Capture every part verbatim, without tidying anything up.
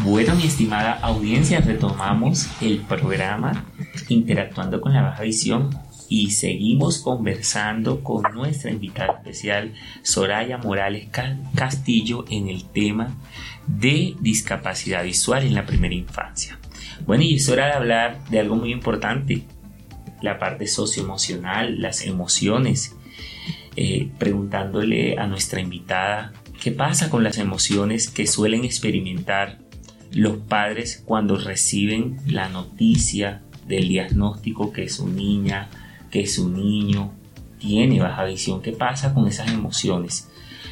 Bueno, mi estimada audiencia, retomamos el programa Interactuando con la Baja Visión y seguimos conversando con nuestra invitada especial, Soraya Morales Castillo, en el tema de discapacidad visual en la primera infancia. Bueno, y es hora de hablar de algo muy importante, la parte socioemocional, las emociones. Eh, preguntándole a nuestra invitada qué pasa con las emociones que suelen experimentar los padres cuando reciben la noticia del diagnóstico que su niña, que su niño tiene baja visión. ¿Qué pasa con esas emociones?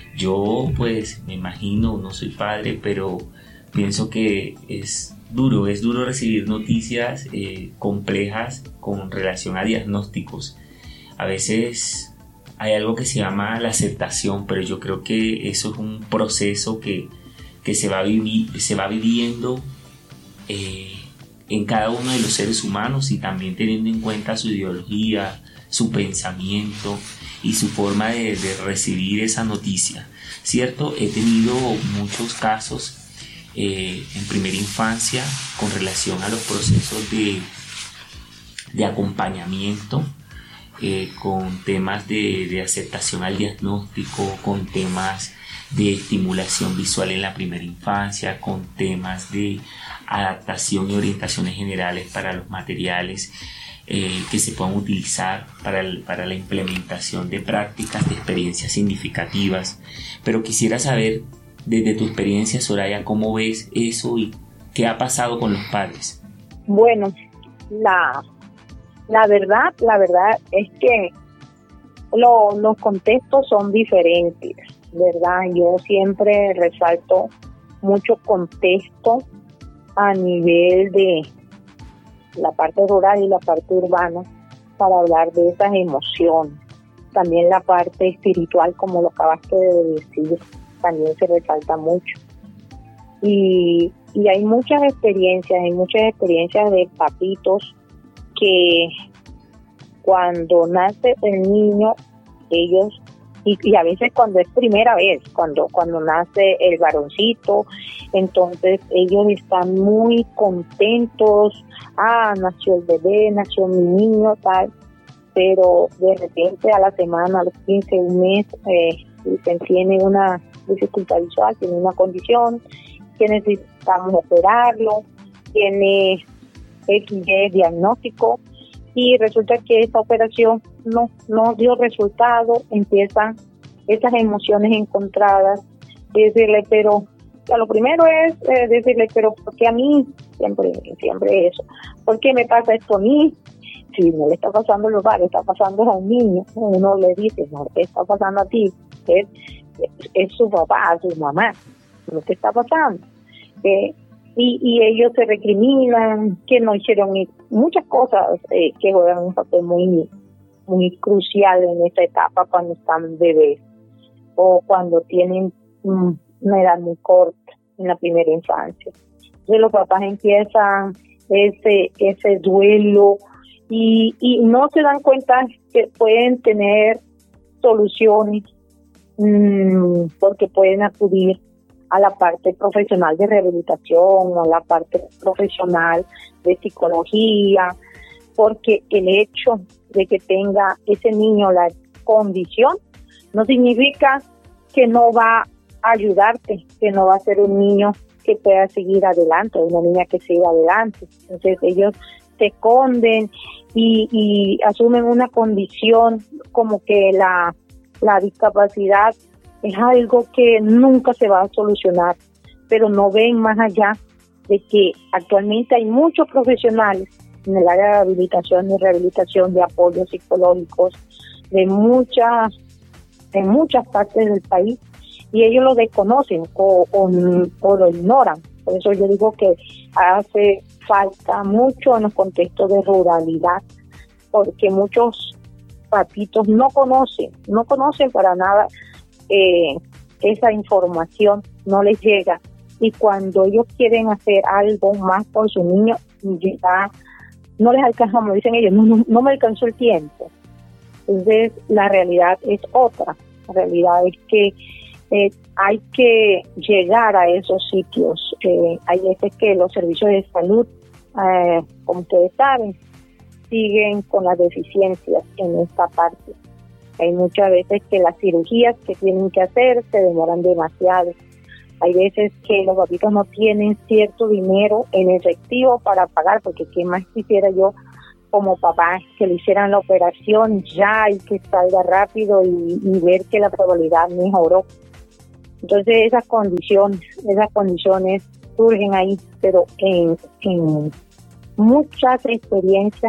Yo pues me imagino, no soy padre, pero pienso que es duro, es duro recibir noticias eh, complejas con relación a diagnósticos. A veces hay algo que se llama la aceptación, pero yo creo que eso es un proceso que, que se, va vivi- se va viviendo eh, en cada uno de los seres humanos, y también teniendo en cuenta su ideología, su pensamiento y su forma de, de recibir esa noticia. Cierto, he tenido muchos casos eh, en primera infancia con relación a los procesos de, de acompañamiento, Eh, con temas de, de aceptación al diagnóstico, con temas de estimulación visual en la primera infancia, con temas de adaptación y orientaciones generales para los materiales eh, que se puedan utilizar para, el, para la implementación de prácticas de experiencias significativas. Pero quisiera saber, desde tu experiencia, Soraya, ¿cómo ves eso y qué ha pasado con los padres? Bueno, la... La verdad, la verdad es que lo, los contextos son diferentes, ¿verdad? Yo siempre resalto mucho contexto a nivel de la parte rural y la parte urbana para hablar de esas emociones. También la parte espiritual, como lo acabaste de decir, también se resalta mucho. Y, y hay muchas experiencias, hay muchas experiencias de papitos que cuando nace el niño, ellos, y, y a veces cuando es primera vez, cuando, cuando nace el varoncito, entonces ellos están muy contentos, ah, nació el bebé, nació mi niño, tal, pero de repente a la semana, a los quince, un mes, eh, dicen, tiene una dificultad visual, tiene una condición, que necesitamos operarlo, tiene X Y diagnóstico, y resulta que esta operación no, no dio resultado. Empiezan esas emociones encontradas, decirle, pero, a lo primero es eh, decirle, pero ¿por qué a mí? Siempre, siempre eso. ¿Por qué me pasa esto a mí? Si no le está pasando a los padres, está pasando a un niño. Uno le dice, no, ¿qué está pasando a ti? Es, es, es su papá, su mamá, lo que está pasando. Eh, Y, y ellos se recriminan, que no hicieron muchas cosas eh, que juegan un papel muy, muy crucial en esta etapa cuando están bebés o cuando tienen um, una edad muy corta en la primera infancia. Entonces los papás empiezan ese, ese duelo y, y no se dan cuenta que pueden tener soluciones um, porque pueden acudir a la parte profesional de rehabilitación o a la parte profesional de psicología, porque el hecho de que tenga ese niño la condición no significa que no va a ayudarte, que no va a ser un niño que pueda seguir adelante, una niña que siga adelante. Entonces ellos se esconden y, y asumen una condición como que la, la discapacidad es algo que nunca se va a solucionar, pero no ven más allá de que actualmente hay muchos profesionales en el área de habilitación y rehabilitación, de apoyos psicológicos, de muchas, en muchas partes del país, y ellos lo desconocen o, o, o lo ignoran. Por eso yo digo que hace falta mucho en los contextos de ruralidad, porque muchos papitos no conocen, no conocen para nada Eh, esa información, no les llega, y cuando ellos quieren hacer algo más por su niño, ya no les alcanza, como dicen ellos, no, no, no me alcanzó el tiempo. Entonces la realidad es otra. La realidad es que eh, hay que llegar a esos sitios. Eh, hay veces que los servicios de salud, eh, como ustedes saben, siguen con las deficiencias en esta parte. Hay muchas veces que las cirugías que tienen que hacer se demoran demasiado. Hay veces que los papitos no tienen cierto dinero en efectivo para pagar, porque qué más quisiera yo como papá que le hicieran la operación ya y que salga rápido y, y ver que la probabilidad mejoró. Entonces esas condiciones, esas condiciones surgen ahí, pero en, en muchas experiencias